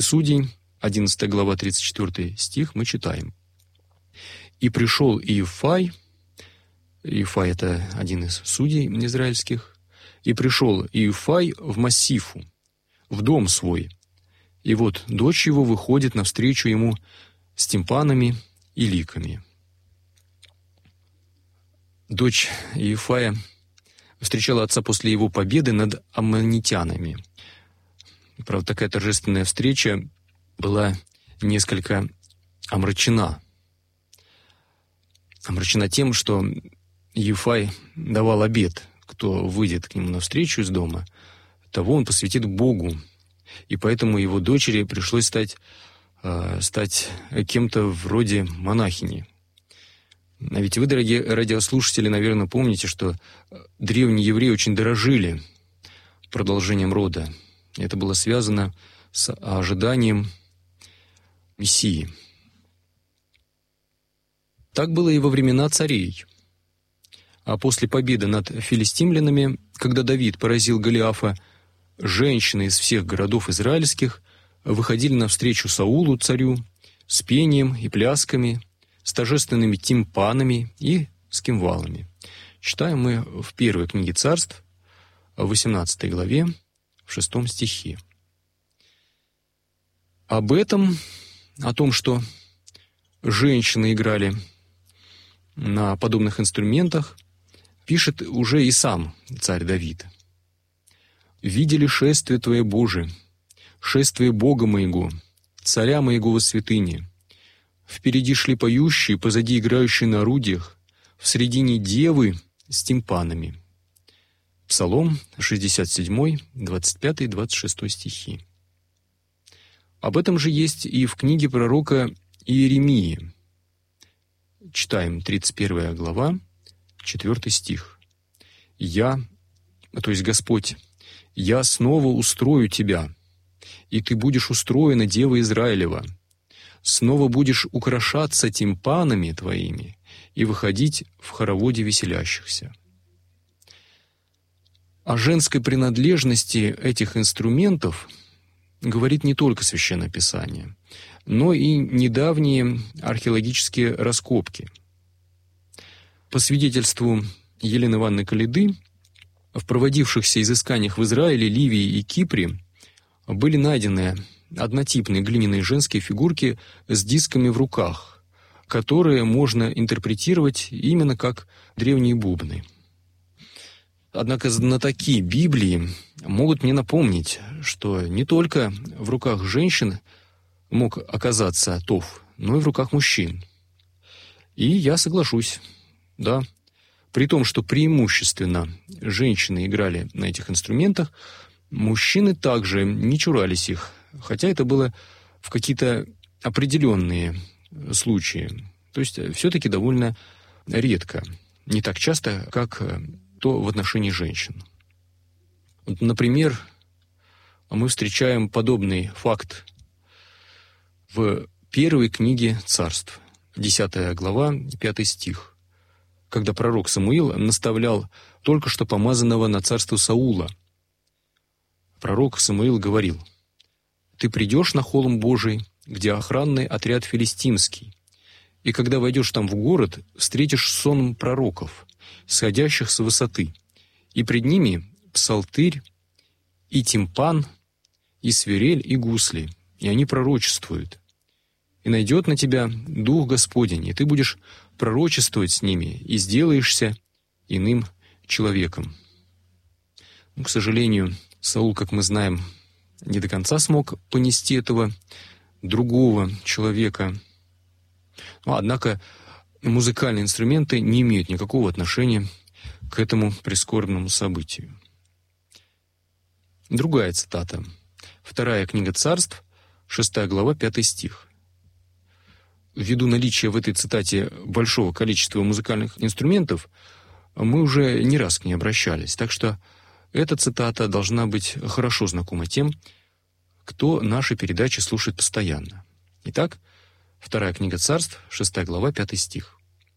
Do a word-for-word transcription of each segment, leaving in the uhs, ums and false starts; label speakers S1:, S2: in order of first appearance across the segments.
S1: Судей, одиннадцатая глава, тридцать четвёртый стих, мы читаем. «И пришел Иефай», Иефай — это один из судей израильских, «и пришел Иефай в Массифу, в дом свой, и вот дочь его выходит навстречу ему с тимпанами и ликами». Дочь Иефая встречала отца после его победы над аммонитянами. Правда, такая торжественная встреча была несколько омрачена. Омрачена тем, что Иефай давал обет: кто выйдет к нему навстречу из дома, того он посвятит Богу. И поэтому его дочери пришлось стать, э, стать кем-то вроде монахини. А ведь вы, дорогие радиослушатели, наверное, помните, что древние евреи очень дорожили продолжением рода. Это было связано с ожиданием Мессии. Так было и во времена царей. А после победы над филистимлянами, когда Давид поразил Голиафа, женщины из всех городов израильских выходили навстречу Саулу, царю, с пением и плясками, с торжественными тимпанами и с кимвалами. Читаем мы в первой книге Царств, в восемнадцатой главе, в шестом стихе. Об этом, о том, что женщины играли на подобных инструментах, пишет уже и сам царь Давид. «Видели шествие Твое, Боже, шествие Бога моего, царя моего во святыне. Впереди шли поющие, позади играющие на орудиях, в середине девы с тимпанами». Псалом шестьдесят семь, двадцать пять двадцать шесть стихи. Об этом же есть и в книге пророка Иеремии. Читаем тридцать первая глава, четвёртый стих. «Я, то есть Господь, я снова устрою тебя, и ты будешь устроена, дева Израилева. Снова будешь украшаться тимпанами твоими и выходить в хороводе веселящихся». О женской принадлежности этих инструментов говорит не только Священное Писание, но и недавние археологические раскопки. По свидетельству Елены Ивановны Коляды, в проводившихся изысканиях в Израиле, Ливии и Кипре были найдены однотипные глиняные женские фигурки с дисками в руках, которые можно интерпретировать именно как древние бубны. Однако знатоки Библии могут мне напомнить, что не только в руках женщин мог оказаться тов, но и в руках мужчин. И я соглашусь, да, при том, что преимущественно женщины играли на этих инструментах, мужчины также не чурались их, хотя это было в какие-то определенные случаи. То есть все-таки довольно редко, не так часто, как то в отношении женщин. Вот, например, мы встречаем подобный факт в первой книге Царств, десятая глава, пятый стих, когда пророк Самуил наставлял только что помазанного на царство Саула. Пророк Самуил говорил: «Ты придешь на холм Божий, где охранный отряд филистимский, и когда войдешь там в город, встретишь сон пророков, сходящих с высоты, и пред ними псалтырь, и тимпан, и свирель, и гусли, и они пророчествуют. И найдет на тебя Дух Господень, и ты будешь пророчествовать с ними, и сделаешься иным человеком». Но, к сожалению, Саул, как мы знаем, не до конца смог понести этого другого человека. Но, однако, музыкальные инструменты не имеют никакого отношения к этому прискорбному событию. Другая цитата. Вторая книга Царств, шестая глава, пятый стих. Ввиду наличия в этой цитате большого количества музыкальных инструментов, мы уже не раз к ней обращались, так что эта цитата должна быть хорошо знакома тем, кто наши передачи слушает постоянно. Итак, вторая книга Царств, шестая глава, пятый стих.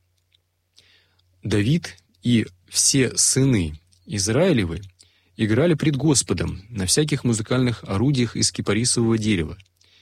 S1: «Давид и все сыны Израилевы играли пред Господом на всяких музыкальных орудиях из кипарисового дерева,